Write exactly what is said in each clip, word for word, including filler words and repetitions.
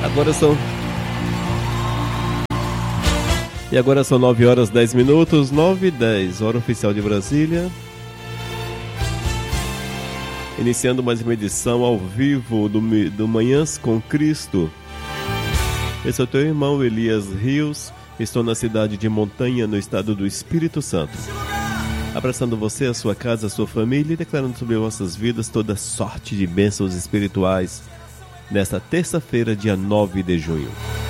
Agora são... E agora são nove horas e dez minutos, nove e dez, hora oficial de Brasília. Iniciando mais uma edição ao vivo do, do Manhãs com Cristo. Esse é o teu irmão Elias Rios. Estou na cidade de Montanha, no estado do Espírito Santo. Abraçando você, a sua casa, a sua família e declarando sobre vossas vidas toda sorte de bênçãos espirituais nesta terça-feira, dia nove de junho.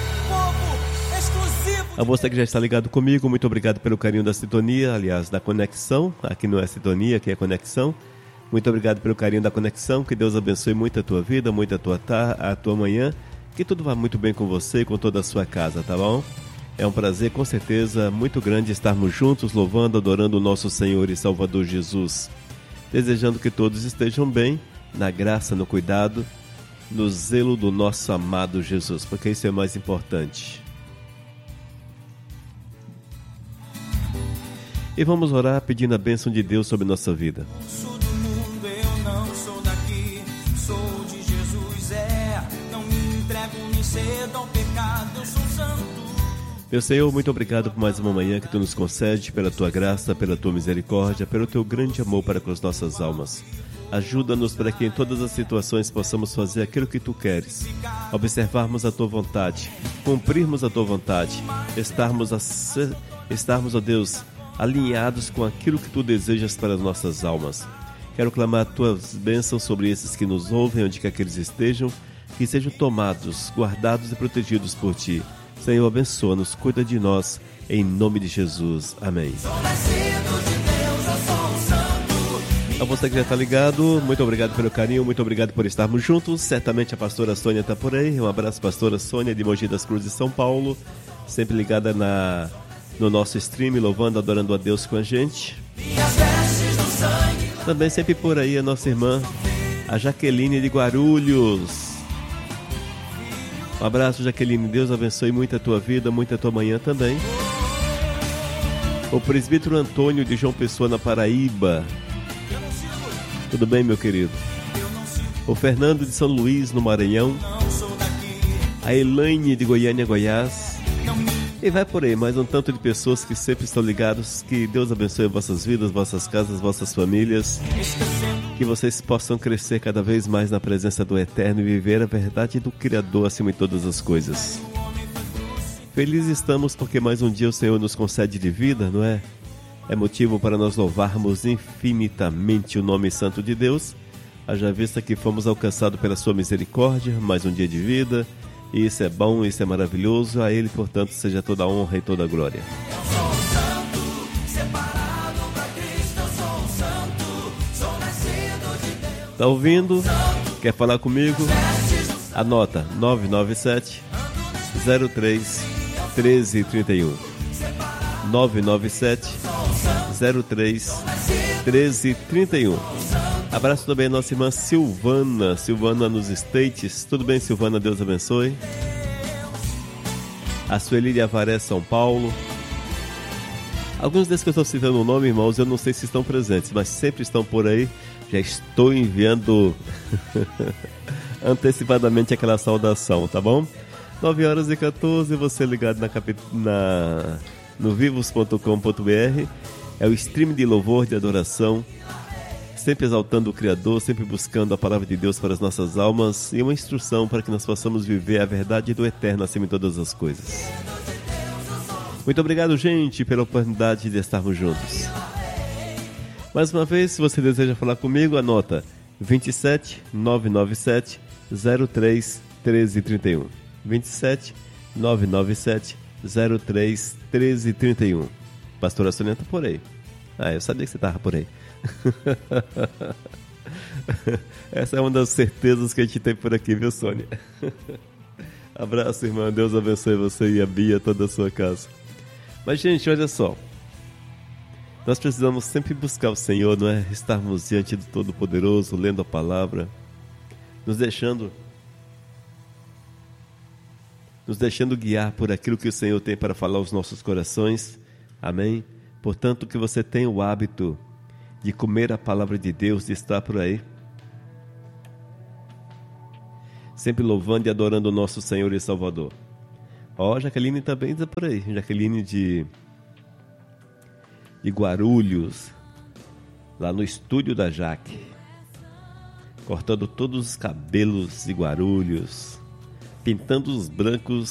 A você que já está ligado comigo, muito obrigado pelo carinho da sintonia, aliás, da conexão. Aqui não é sintonia, aqui é conexão. Muito obrigado pelo carinho da conexão. Que Deus abençoe muito a tua vida, muito a tua, ta- a tua manhã. Que tudo vá muito bem com você e com toda a sua casa, tá bom? É um prazer, com certeza, muito grande estarmos juntos, louvando, adorando o nosso Senhor e Salvador Jesus. Desejando que todos estejam bem, na graça, no cuidado, no zelo do nosso amado Jesus, porque isso é mais importante. E vamos orar pedindo a bênção de Deus sobre nossa vida. Sou do mundo, eu não sou daqui. Sou de Jesus, é. Não me entrego nem cedo ao pecado, eu sou santo. Meu Senhor, muito obrigado por mais uma manhã que Tu nos concede, pela Tua graça, pela Tua misericórdia, pelo Teu grande amor para com as nossas almas. Ajuda-nos para que em todas as situações possamos fazer aquilo que Tu queres, observarmos a Tua vontade, cumprirmos a Tua vontade, estarmos, a ser, estarmos, ó Deus, alinhados com aquilo que Tu desejas para as nossas almas. Quero clamar Tuas bênçãos sobre esses que nos ouvem, onde quer que eles estejam, que sejam tomados, guardados e protegidos por Ti. Senhor, abençoa-nos, cuida de nós, em nome de Jesus. Amém. A você que já está ligado, muito obrigado pelo carinho, muito obrigado por estarmos juntos. Certamente a pastora Sônia está por aí. Um abraço, pastora Sônia, de Mogi das Cruzes, São Paulo. Sempre ligada na, no nosso stream, louvando, adorando a Deus com a gente. Também sempre por aí a nossa irmã, a Jaqueline de Guarulhos. Um abraço, Jaqueline. Deus abençoe muito a tua vida, muito a tua manhã também. O presbítero Antônio de João Pessoa, na Paraíba. Tudo bem, meu querido? O Fernando de São Luís, no Maranhão. A Elaine de Goiânia, Goiás. E vai por aí, mais um tanto de pessoas que sempre estão ligados. Que Deus abençoe vossas vidas, vossas casas, vossas famílias. Que vocês possam crescer cada vez mais na presença do Eterno e viver a verdade do Criador acima de todas as coisas. Felizes estamos porque mais um dia o Senhor nos concede de vida, não é? É motivo para nós louvarmos infinitamente o nome santo de Deus, haja vista que fomos alcançados pela sua misericórdia, mais um dia de vida, e isso é bom, isso é maravilhoso. A Ele, portanto, seja toda a honra e toda a glória. Tá ouvindo? Quer falar comigo? Anota nove nove sete, zero três, um três três um. nove nove sete, zero três, um três três um. Abraço também a nossa irmã Silvana, Silvana nos States. Tudo bem, Silvana? Deus abençoe. A Sueli de Avaré, São Paulo. Alguns desses que eu estou citando o nome, irmãos, eu não sei se estão presentes, mas sempre estão por aí. Já estou enviando antecipadamente aquela saudação, tá bom? nove horas e quatorze, você ligado na, na, no vivos ponto com ponto br. É o stream de louvor, de adoração, sempre exaltando o Criador, sempre buscando a palavra de Deus para as nossas almas e uma instrução para que nós possamos viver a verdade do Eterno acima de todas as coisas. Muito obrigado, gente, pela oportunidade de estarmos juntos. Mais uma vez, se você deseja falar comigo, anota vinte e sete, nove nove sete, zero três, um três três um. vinte e sete, nove nove sete, zero três, um três três um. Pastora Sônia tá por aí. Ah, eu sabia que você estava por aí. Essa é uma das certezas que a gente tem por aqui, viu, Sônia? Abraço, irmã. Deus abençoe você e a Bia, toda a sua casa. Mas, gente, olha só. Nós precisamos sempre buscar o Senhor, não é? Estarmos diante do Todo-Poderoso, lendo a palavra, nos deixando, nos deixando guiar por aquilo que o Senhor tem para falar aos nossos corações. Amém? Portanto, que você tenha o hábito de comer a palavra de Deus, de estar por aí. sempre louvando e adorando o nosso Senhor e Salvador. Ó, Jaqueline também está por aí. Jaqueline de, de Guarulhos, lá no estúdio da Jaque, cortando todos os cabelos de Guarulhos, pintando os brancos